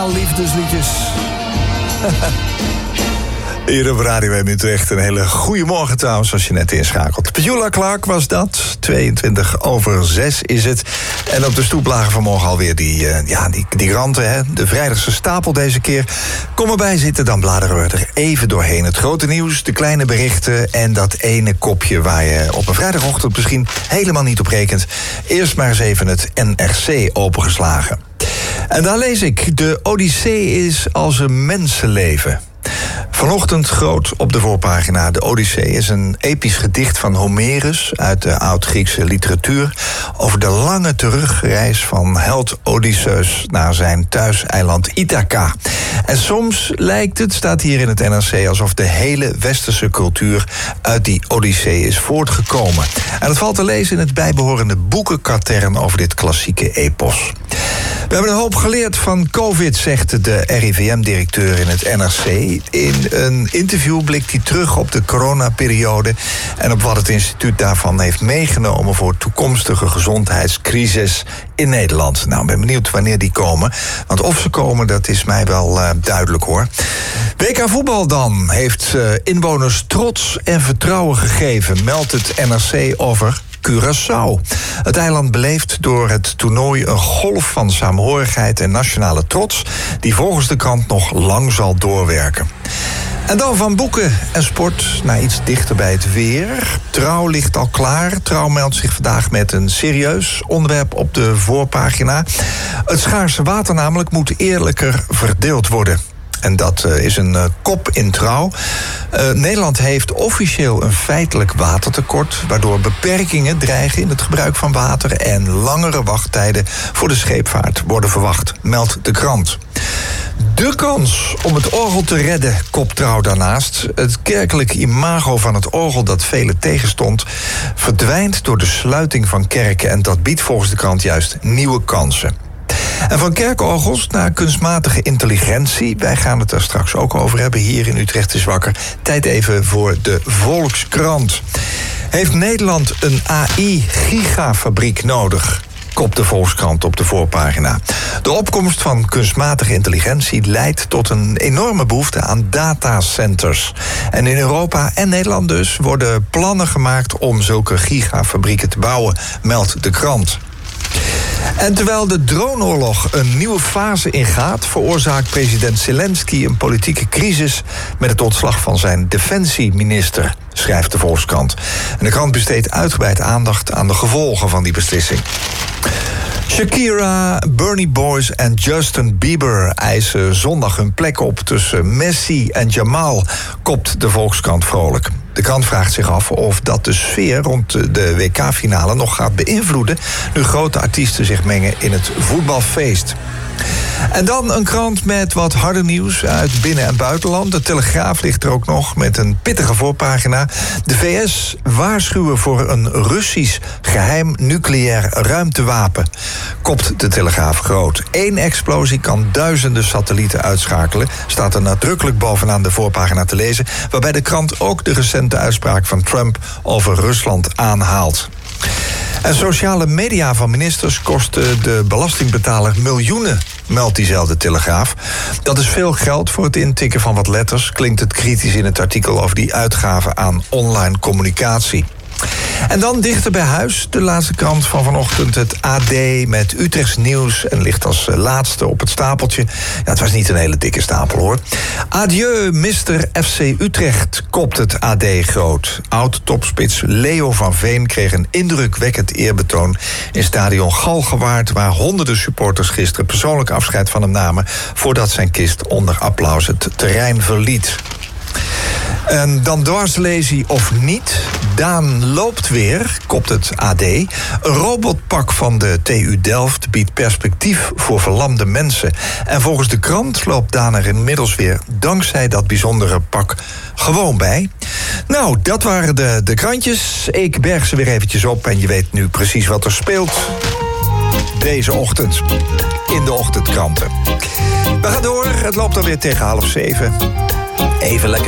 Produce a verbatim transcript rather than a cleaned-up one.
Allemaal liefdesliedjes. Hier op Radio één Utrecht. Een hele goede morgen trouwens, als je net inschakelt. Petula Clark was dat. tweeëntwintig over zes is het. En op de stoep lagen vanmorgen alweer die, uh, ja, die, die kranten. Hè? De vrijdagse stapel deze keer. Kom erbij zitten, dan bladeren we er even doorheen. Het grote nieuws, de kleine berichten en dat ene kopje waar je op een vrijdagochtend misschien helemaal niet op rekent. Eerst maar eens even het N R C opengeslagen. En daar lees ik: de Odyssee is als een mensenleven. Vanochtend groot op de voorpagina. De Odyssee is een episch gedicht van Homerus uit de oud-Griekse literatuur over de lange terugreis van held Odysseus naar zijn thuiseiland Ithaca. En soms lijkt het, staat hier in het N R C, alsof de hele westerse cultuur uit die Odyssee is voortgekomen. En dat valt te lezen in het bijbehorende boekenkatern over dit klassieke epos. We hebben een hoop geleerd van COVID, zegt de R I V M-directeur in het N R C. In een interview blikt hij terug op de coronaperiode en op wat het instituut daarvan heeft meegenomen voor toekomstige gezondheidscrisis in Nederland. Nou, ik ben benieuwd wanneer die komen. Want of ze komen, dat is mij wel uh, duidelijk hoor. W K voetbal dan heeft uh, inwoners trots en vertrouwen gegeven, meldt het N R C over Curaçao. Het eiland beleeft door het toernooi een golf van saamhorigheid en nationale trots die volgens de krant nog lang zal doorwerken. En dan van boeken en sport naar iets dichter bij het weer. Trouw ligt al klaar. Trouw meldt zich vandaag met een serieus onderwerp op de voorpagina. Het schaarse water namelijk moet eerlijker verdeeld worden. En dat uh, is een uh, kop in Trouw. Uh, Nederland heeft officieel een feitelijk watertekort, waardoor beperkingen dreigen in het gebruik van water en langere wachttijden voor de scheepvaart worden verwacht, meldt de krant. De kans om het orgel te redden, kopt Trouw daarnaast. Het kerkelijk imago van het orgel dat velen tegenstond verdwijnt door de sluiting van kerken en dat biedt volgens de krant juist nieuwe kansen. En van kerkorgels naar kunstmatige intelligentie. Wij gaan het er straks ook over hebben hier in Utrecht is Wakker. Tijd even voor de Volkskrant. Heeft Nederland een A I-gigafabriek nodig? Kopt de Volkskrant op de voorpagina. De opkomst van kunstmatige intelligentie leidt tot een enorme behoefte aan datacenters. En in Europa en Nederland dus worden plannen gemaakt om zulke gigafabrieken te bouwen, meldt de krant. En terwijl de droneoorlog een nieuwe fase ingaat, veroorzaakt president Zelensky een politieke crisis met het ontslag van zijn defensieminister, schrijft de Volkskrant. En de krant besteedt uitgebreid aandacht aan de gevolgen van die beslissing. Shakira, Bernie Boys en Justin Bieber eisen zondag hun plek op tussen Messi en Jamal, kopt de Volkskrant vrolijk. De krant vraagt zich af of dat de sfeer rond de W K-finale nog gaat beïnvloeden nu grote artiesten zich mengen in het voetbalfeest. En dan een krant met wat harder nieuws uit binnen- en buitenland. De Telegraaf ligt er ook nog met een pittige voorpagina. De V S waarschuwen voor een Russisch geheim nucleair ruimtewapen, kopt de Telegraaf groot. Eén explosie kan duizenden satellieten uitschakelen, staat er nadrukkelijk bovenaan de voorpagina te lezen, waarbij de krant ook de recente uitspraak van Trump over Rusland aanhaalt. En sociale media van ministers kosten de belastingbetaler miljoenen, meldt diezelfde Telegraaf. Dat is veel geld voor het intikken van wat letters, klinkt het kritisch in het artikel over die uitgaven aan online communicatie. En dan dichter bij huis, de laatste krant van vanochtend, het A D met Utrechts nieuws en ligt als laatste op het stapeltje. Ja, het was niet een hele dikke stapel hoor. Adieu, mister F C Utrecht, kopt het A D groot. Oud-topspits Leo van Veen kreeg een indrukwekkend eerbetoon in stadion Galgenwaard, waar honderden supporters gisteren persoonlijk afscheid van hem namen voordat zijn kist onder applaus het terrein verliet. En dan dwarslezie of niet. Daan loopt weer, kopt het A D. Een robotpak van de T U Delft biedt perspectief voor verlamde mensen. En volgens de krant loopt Daan er inmiddels weer dankzij dat bijzondere pak gewoon bij. Nou, dat waren de, de krantjes. Ik berg ze weer eventjes op en je weet nu precies wat er speelt deze ochtend in de ochtendkranten. We gaan door, het loopt alweer tegen half zeven. Even lekker